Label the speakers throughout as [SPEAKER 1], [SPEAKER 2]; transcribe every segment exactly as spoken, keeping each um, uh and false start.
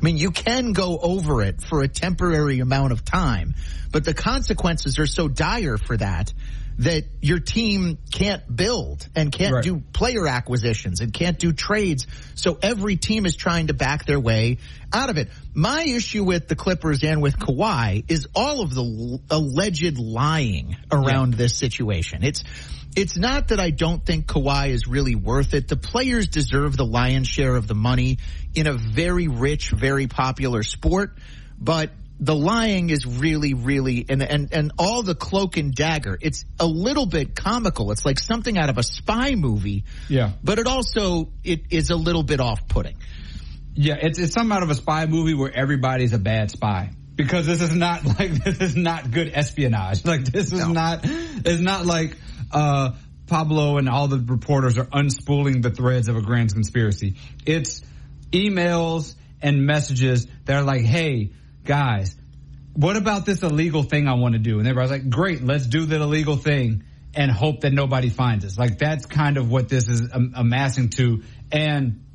[SPEAKER 1] mean, you can go over it for a temporary amount of time, but the consequences are so dire for that that your team can't build and can't
[SPEAKER 2] right.
[SPEAKER 1] do player acquisitions and can't do trades. So every team is trying to back their way out of it. My issue with the Clippers and with Kawhi is all of the l- alleged lying around yeah. this situation. It's It's not that I don't think Kawhi is really worth it. The players deserve the lion's share of the money in a very rich, very popular sport, but the lying is really, really, and, and, and all the cloak and dagger, it's a little bit comical. It's like something out of a spy movie.
[SPEAKER 2] Yeah.
[SPEAKER 1] But it also, it is a little bit off-putting.
[SPEAKER 2] Yeah, it's, it's something out of a spy movie where everybody's a bad spy. Because this is not like, this is not good espionage. Like, this is no. not, it's not like, uh, Pablo and all the reporters are unspooling the threads of a grand conspiracy. It's emails and messages that are like, hey, guys, what about this illegal thing I want to do? And everybody's like, great, let's do that illegal thing and hope that nobody finds us. Like, that's kind of what this is um, amassing to. And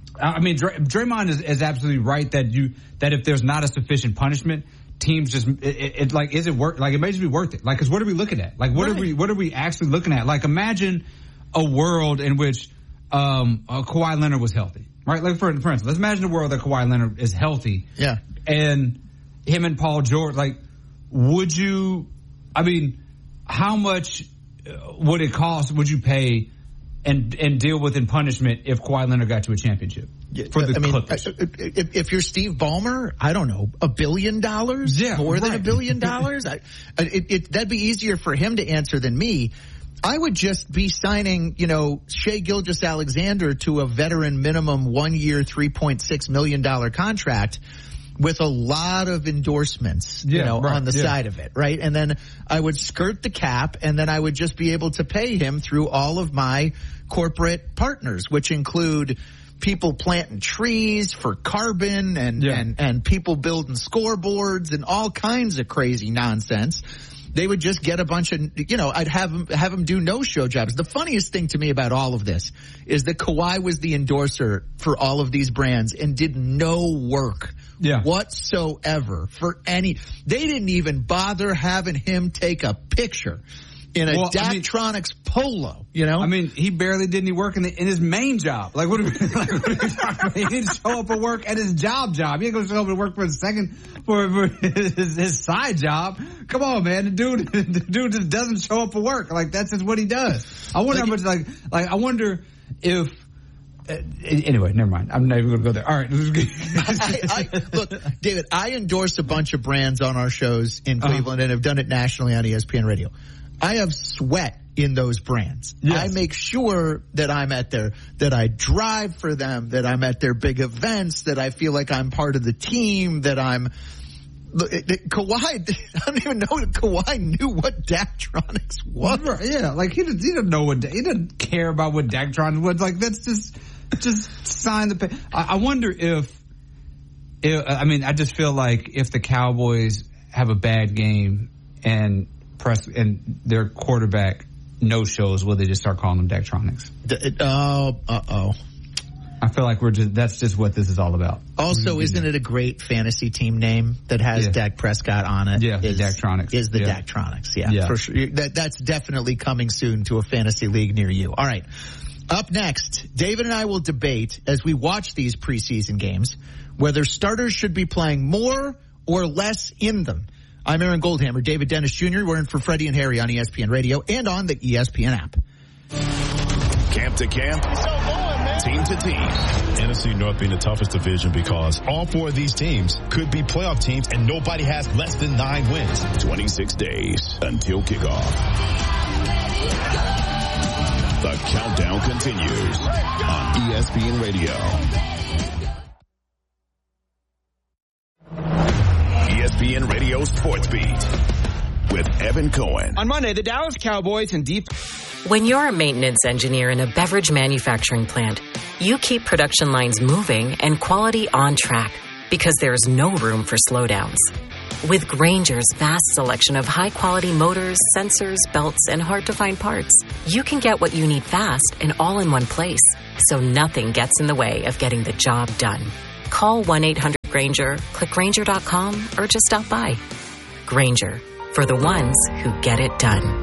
[SPEAKER 2] I mean, Dray- Draymond is, is absolutely right that you, that if there's not a sufficient punishment, teams just, it, it, it like, is it worth, like, it may just be worth it. Like, cause what are we looking at? Like, what right. are we, what are we actually looking at? Like, imagine a world in which, um, uh, Kawhi Leonard was healthy, right? Like, for, for instance, let's imagine a world that Kawhi Leonard is healthy.
[SPEAKER 1] Yeah.
[SPEAKER 2] And him and Paul George, like, would you, I mean, how much would it cost, would you pay and, and deal with in punishment if Kawhi Leonard got to a championship? For the
[SPEAKER 1] I mean,
[SPEAKER 2] Clippers.
[SPEAKER 1] If, if you're Steve Ballmer, I don't know, a billion dollars?
[SPEAKER 2] Yeah,
[SPEAKER 1] More
[SPEAKER 2] right.
[SPEAKER 1] than a billion dollars? I, it, it, that'd be easier for him to answer than me. I would just be signing, you know, Shai Gilgeous-Alexander to a veteran minimum one-year, three point six million dollars contract with a lot of endorsements, you
[SPEAKER 2] yeah,
[SPEAKER 1] know,
[SPEAKER 2] right,
[SPEAKER 1] on the
[SPEAKER 2] yeah.
[SPEAKER 1] side of it, right? And then I would skirt the cap, and then I would just be able to pay him through all of my corporate partners, which include people planting trees for carbon and,
[SPEAKER 2] yeah.
[SPEAKER 1] and, and people building scoreboards and all kinds of crazy nonsense. They would just get a bunch of, you know, I'd have them, have them do no-show jobs. The funniest thing to me about all of this is that Kawhi was the endorser for all of these brands and did no work
[SPEAKER 2] yeah.
[SPEAKER 1] whatsoever for any. They didn't even bother having him take a picture in a
[SPEAKER 2] well,
[SPEAKER 1] Daktronics I mean, polo, you know?
[SPEAKER 2] I mean, he barely did any work in, the, in his main job. Like, what are we, like, what are we talking about? He didn't show up for work at his job job. He ain't gonna show up to work for his second, for, for his, his side job. Come on, man. The dude, the dude just doesn't show up for work. Like, that's just what he does. I wonder like, how much, like, like, I wonder if, Uh, anyway, never mind. I'm not even going to go there. All right.
[SPEAKER 1] I, I, look, David, I endorse a bunch of brands on our shows in Cleveland uh-huh. and have done it nationally on E S P N Radio. I have sweat in those brands. Yes. I make sure that I'm at their, that I drive for them, that I'm at their big events, that I feel like I'm part of the team, that I'm, Kawhi, I don't even know that Kawhi knew what Daktronics was.
[SPEAKER 2] Yeah, like he didn't, he didn't know what, he didn't care about what Daktronics was. Like, that's just, just sign the pay. I, I wonder if, if, I mean, I just feel like if the Cowboys have a bad game and press, and their quarterback no shows, will they just start calling them Daktronics?
[SPEAKER 1] Oh, uh oh.
[SPEAKER 2] I feel like we're just, that's just what this is all about.
[SPEAKER 1] Also,
[SPEAKER 2] mm-hmm.
[SPEAKER 1] isn't it a great fantasy team name that has
[SPEAKER 2] yeah.
[SPEAKER 1] Dak Prescott on it?
[SPEAKER 2] Yeah,
[SPEAKER 1] is,
[SPEAKER 2] the Daktronics.
[SPEAKER 1] Is the
[SPEAKER 2] yeah.
[SPEAKER 1] Daktronics, yeah,
[SPEAKER 2] yeah.
[SPEAKER 1] for sure. That, that's definitely coming soon to a fantasy league near you. All right. Up next, David and I will debate as we watch these preseason games whether starters should be playing more or less in them. I'm Aaron Goldhammer, David Dennis Junior We're in for Freddie and Harry on E S P N Radio and on the E S P N app.
[SPEAKER 3] Camp to camp, team to team. N F C North being the toughest division because all four of these teams could be playoff teams and nobody has less than nine wins. twenty-six days until kickoff. The countdown continues on E S P N Radio. E S P N Radio Sports Beat with Evan Cohen.
[SPEAKER 4] On Monday, the Dallas Cowboys and deep.
[SPEAKER 5] When you're a maintenance engineer in a beverage manufacturing plant, you keep production lines moving and quality on track because there's no room for slowdowns. With Grainger's vast selection of high-quality motors, sensors, belts, and hard-to-find parts, you can get what you need fast and all in one place, so nothing gets in the way of getting the job done. Call one eight hundred Grainger, click Grainger dot com, or just stop by. Grainger, for the ones who get it done.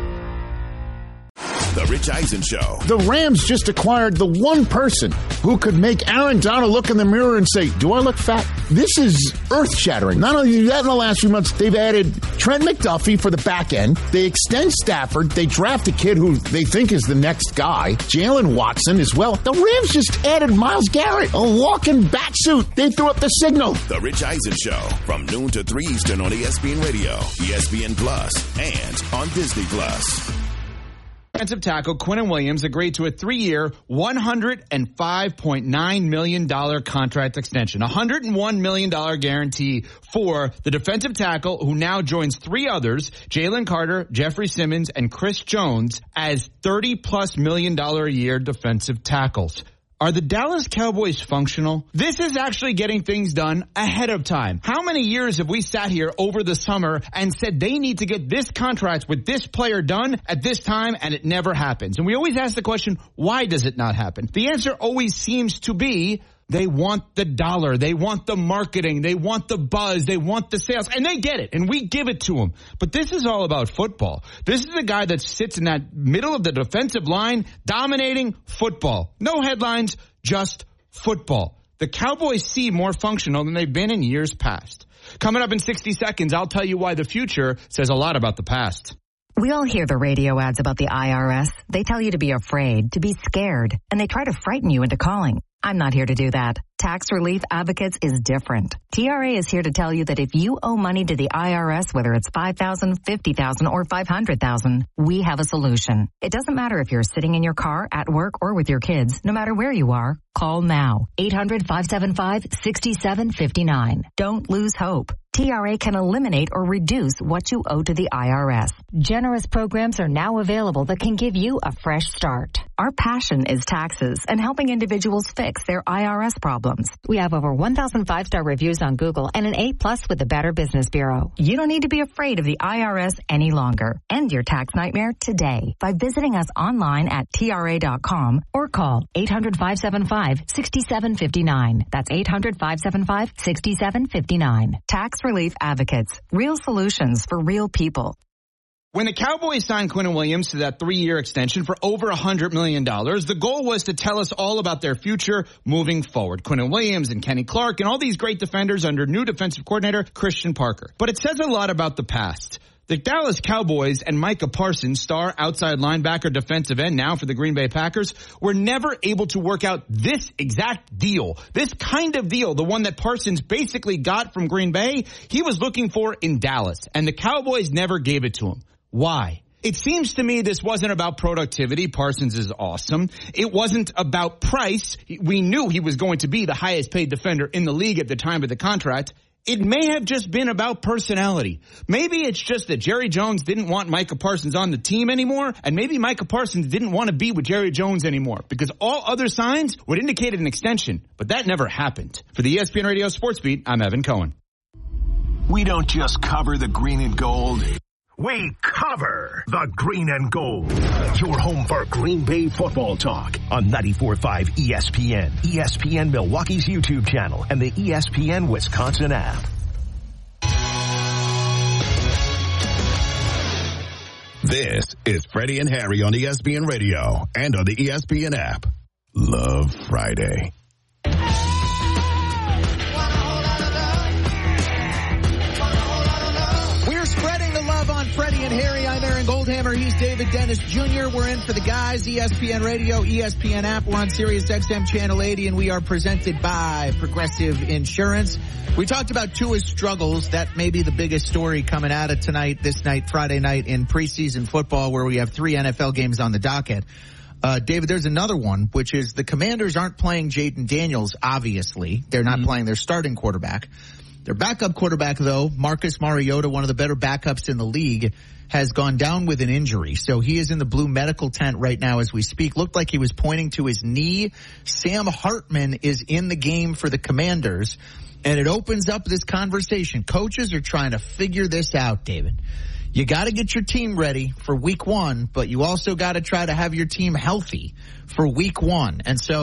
[SPEAKER 3] The Rich Eisen Show.
[SPEAKER 6] The Rams just acquired the one person who could make Aaron Donald look in the mirror and say, do I look fat? This is earth-shattering. Not only that, in the last few months, they've added Trent McDuffie for the back end. They extend Stafford. They draft a kid who they think is the next guy, Jalen Watson, as well. The Rams just added Myles Garrett, a walking bat suit. They threw up the signal.
[SPEAKER 3] The Rich Eisen Show, from noon to three Eastern on E S P N Radio, E S P N Plus, and on Disney Plus.
[SPEAKER 4] Defensive tackle Quinnen Williams agreed to a three-year, one hundred five point nine million dollars contract extension, a one hundred one million dollars guarantee for the defensive tackle who now joins three others, Jalen Carter, Jeffrey Simmons, and Chris Jones, as thirty-plus million dollars a year defensive tackles. Are the Dallas Cowboys functional? This is actually getting things done ahead of time. How many years have we sat here over the summer and said they need to get this contract with this player done at this time, and it never happens? And we always ask the question, why does it not happen? The answer always seems to be they want the dollar. They want the marketing. They want the buzz. They want the sales. And they get it. And we give it to them. But this is all about football. This is a guy that sits in that middle of the defensive line dominating football. No headlines, just football. The Cowboys seem more functional than they've been in years past. Coming up in sixty seconds, I'll tell you why the future says a lot about the past.
[SPEAKER 7] We all hear the radio ads about the I R S. They tell you to be afraid, to be scared, and they try to frighten you into calling. I'm not here to do that. Tax Relief Advocates is different. T R A is here to tell you that if you owe money to the I R S, whether it's five thousand dollars, fifty thousand dollars, or five hundred thousand dollars, we have a solution. It doesn't matter if you're sitting in your car, at work, or with your kids. No matter where you are, call now. eight hundred, five seven five, six seven five nine. Don't lose hope. T R A can eliminate or reduce what you owe to the I R S. Generous programs are now available that can give you a fresh start. Our passion is taxes and helping individuals fix their I R S problems. We have over one thousand five-star reviews on Google and an A plus with the Better Business Bureau. You don't need to be afraid of the I R S any longer. End your tax nightmare today by visiting us online at T R A dot com or call eight hundred, five seven five, six seven five nine. That's eight hundred, five seven five, six seven five nine. Tax Relief Advocates. Real solutions for real people.
[SPEAKER 4] When the Cowboys signed Quinnen Williams to that three-year extension for over one hundred million dollars, the goal was to tell us all about their future moving forward. Quinnen Williams and Kenny Clark and all these great defenders under new defensive coordinator Christian Parker. But it says a lot about the past. The Dallas Cowboys and Micah Parsons, star outside linebacker defensive end now for the Green Bay Packers, were never able to work out this exact deal. This kind of deal, the one that Parsons basically got from Green Bay, he was looking for in Dallas. And the Cowboys never gave it to him. Why? It seems to me this wasn't about productivity. Parsons is awesome. It wasn't about price. We knew he was going to be the highest paid defender in the league at the time of the contract. It may have just been about personality. Maybe it's just that Jerry Jones didn't want Micah Parsons on the team anymore, and maybe Micah Parsons didn't want to be with Jerry Jones anymore, because all other signs would indicate an extension, but that never happened. For the E S P N Radio Sports Beat, I'm Evan Cohen.
[SPEAKER 8] We don't just cover the green and gold. We cover the green and gold. Your home for Green Bay football talk on ninety-four point five E S P N, E S P N Milwaukee's YouTube channel, and the E S P N Wisconsin app.
[SPEAKER 3] This is Freddie and Harry on E S P N Radio and on the E S P N app. Love Friday.
[SPEAKER 1] On Freddie and Harry, I'm Aaron Goldhammer. He's David Dennis Junior We're in for the guys, E S P N Radio, E S P N app. We're on Sirius X M Channel eighty, and we are presented by Progressive Insurance. We talked about Tua's struggles. That may be the biggest story coming out of tonight, this night, Friday night in preseason football, where we have three N F L games on the docket. Uh, David, there's another one, which is the Commanders aren't playing Jaden Daniels, obviously. They're not mm-hmm. playing their starting quarterback. Their backup quarterback, though, Marcus Mariota, one of the better backups in the league, has gone down with an injury. So he is in the blue medical tent right now as we speak. Looked like he was pointing to his knee. Sam Hartman is in the game for the Commanders. And it opens up this conversation. Coaches are trying to figure this out, David. You got to get your team ready for week one, but you also got to try to have your team healthy for week one. And so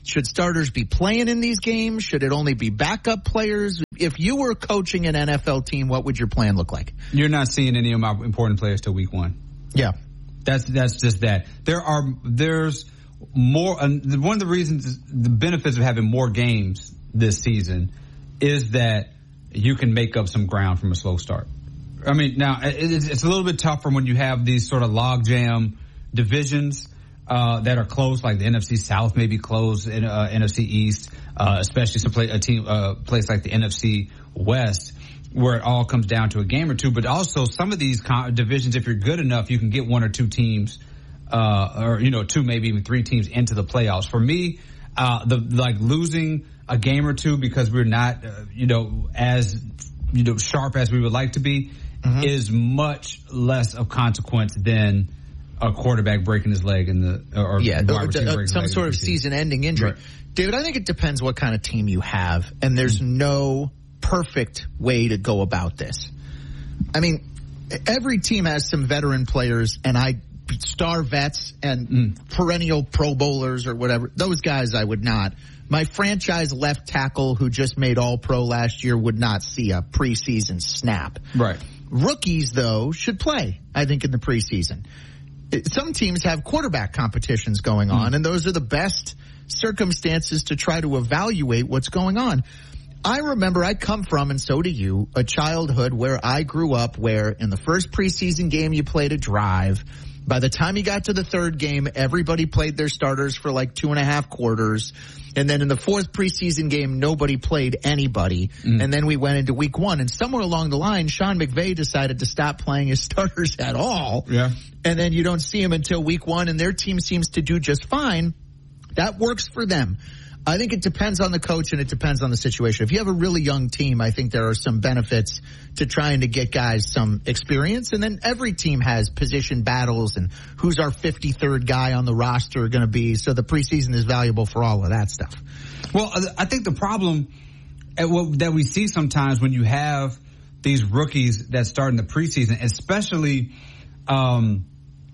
[SPEAKER 1] Should starters be playing in these games? Should it only be backup players? If you were coaching an N F L team, what would your plan look like?
[SPEAKER 2] You're not seeing any of my important players till week one.
[SPEAKER 1] Yeah.
[SPEAKER 2] That's that's just that. There are there's more. Uh, one of the reasons, the benefits of having more games this season is that you can make up some ground from a slow start. I mean, now it's, it's a little bit tougher when you have these sort of logjam divisions uh, that are close, like the N F C South may be close, in uh, N F C East, uh, especially some play, a team uh, place like the N F C West, where it all comes down to a game or two. But also some of these divisions, if you're good enough, you can get one or two teams, uh, or, you know, two, maybe even three teams into the playoffs. For me, uh, the, like losing a game or two because we're not, uh, you know, as, you know, sharp as we would like to be mm-hmm. is much less of consequence than a quarterback breaking his leg in the, or
[SPEAKER 1] yeah,
[SPEAKER 2] wide
[SPEAKER 1] or,
[SPEAKER 2] receiver
[SPEAKER 1] uh, some sort of season ending injury.
[SPEAKER 2] Right.
[SPEAKER 1] David, I think it depends what kind of team you have, and there's mm-hmm. no perfect way to go about this. I mean, every team has some veteran players, and I star vets and mm. perennial Pro Bowlers or whatever. Those guys I would not. My franchise left tackle who just made All-Pro last year would not see a preseason snap.
[SPEAKER 2] Right.
[SPEAKER 1] Rookies, though, should play, I think, in the preseason. Some teams have quarterback competitions going on, mm. and those are the best circumstances to try to evaluate what's going on. I remember I come from, and so do you, a childhood where I grew up where in the first preseason game you played a drive. By the time you got to the third game, everybody played their starters for like two and a half quarters. And then in the fourth preseason game, nobody played anybody. Mm. And then we went into week one. And somewhere along the line, Sean McVay decided to stop playing his starters at all.
[SPEAKER 2] Yeah.
[SPEAKER 1] And then you don't see him until week one, and their team seems to do just fine. That works for them. I think it depends on the coach and it depends on the situation. If you have a really young team, I think there are some benefits to trying to get guys some experience. And then every team has position battles and who's our fifty-third guy on the roster going to be. So the preseason is valuable for all of that stuff.
[SPEAKER 2] Well, I think the problem that we see sometimes when you have these rookies that start in the preseason, especially um,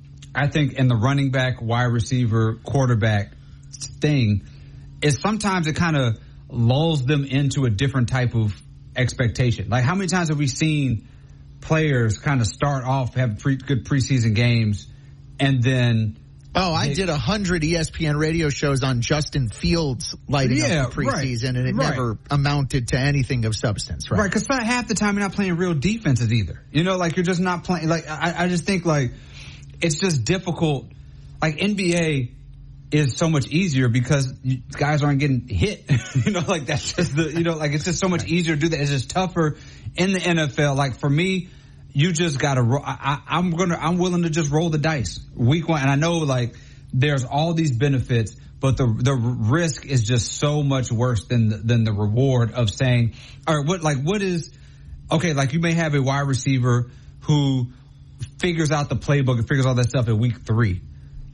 [SPEAKER 2] I think in the running back, wide receiver, quarterback thing, is sometimes it kind of lulls them into a different type of expectation. Like, how many times have we seen players kind of start off, have pre- good preseason games, and then...
[SPEAKER 1] Oh, I they, did a hundred E S P N radio shows on Justin Fields lighting yeah, up the preseason, right, and it right. never amounted to anything of substance, right?
[SPEAKER 2] Right, because half the time you're not playing real defenses either. You know, like, you're just not playing... Like, I, I just think, like, it's just difficult. Like, N B A... is so much easier because guys aren't getting hit. you know, like that's just the, you know, like it's just so much easier to do that. It's just tougher in the N F L. Like for me, you just got to, I, I'm going to, I'm willing to just roll the dice week one. And I know like there's all these benefits, but the, the risk is just so much worse than the, than the reward of saying, all right, what, like what is, okay, like you may have a wide receiver who figures out the playbook and figures all that stuff in week three.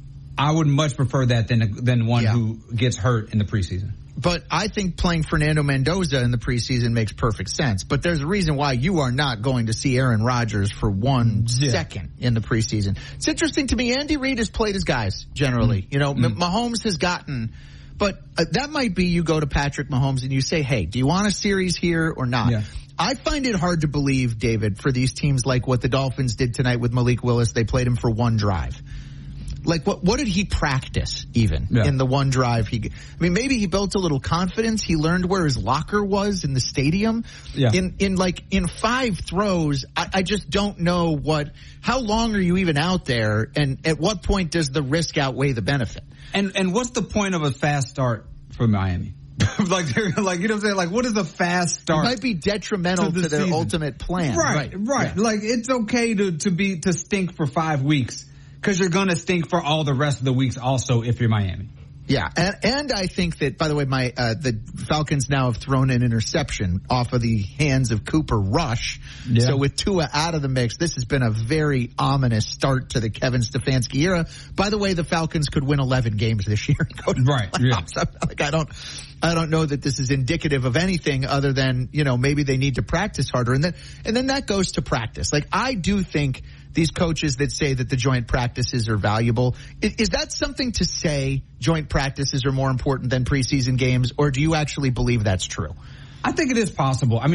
[SPEAKER 2] I would much prefer that than than one yeah. who gets hurt in the preseason.
[SPEAKER 1] But I think playing Fernando Mendoza in the preseason makes perfect sense. But there's a reason why you are not going to see Aaron Rodgers for one yeah. second in the preseason. It's interesting to me. Andy Reid has played his guys generally. Mm. You know, mm. Mahomes has gotten, but uh, that might be you go to Patrick Mahomes and you say, hey, do you want a series here or not? Yeah. I find it hard to believe, David, for these teams like what the Dolphins did tonight with Malik Willis. They played him for one drive. Like, what what did he practice even yeah. in the one drive? He, I mean, maybe he built a little confidence. He learned where his locker was in the stadium. Yeah. In, in like, in five throws, I, I just don't know what, how long are you even out there? And at what point does the risk outweigh the benefit?
[SPEAKER 2] And, and what's the point of a fast start for Miami? like, like, you know what I'm saying? Like, what is a fast start?
[SPEAKER 1] It might be detrimental to, the to their season. ultimate plan.
[SPEAKER 2] Right, right. right. Yeah. Like, it's okay to, to be, to stink for five weeks. Because you're going to stink for all the rest of the weeks also if you're Miami.
[SPEAKER 1] Yeah, and, and I think that, by the way, my uh, the Falcons now have thrown an interception off of the hands of Cooper Rush. Yeah. So with Tua out of the mix, this has been a very ominous start to the Kevin Stefanski era. By the way, the Falcons could win eleven games this year and go to
[SPEAKER 2] right.
[SPEAKER 1] the playoffs. Yeah. Like, I don't, I don't know that this is indicative of anything other than, you know, maybe they need to practice harder, and then and then that goes to practice. Like, I do think these coaches that say that the joint practices are valuable. Is, is that something to say joint practices are more important than preseason games, or do you actually believe that's true?
[SPEAKER 2] I think it is possible. I mean,